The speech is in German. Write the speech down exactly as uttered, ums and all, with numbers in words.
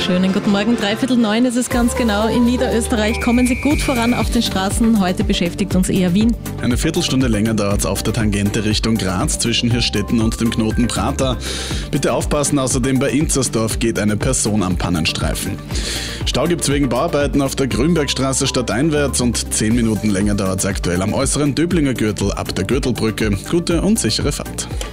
Schönen guten Morgen, dreiviertel neun ist es ganz genau. In Niederösterreich kommen Sie gut voran auf den Straßen. Heute beschäftigt uns eher Wien. Eine Viertelstunde länger dauert es auf der Tangente Richtung Graz zwischen Hirstetten und dem Knoten Prater. Bitte aufpassen, außerdem bei Inzersdorf geht eine Person am Pannenstreifen. Stau gibt's wegen Bauarbeiten auf der Grünbergstraße stadteinwärts und zehn Minuten länger dauert es aktuell am äußeren Döblinger Gürtel ab der Gürtelbrücke. Gute und sichere Fahrt.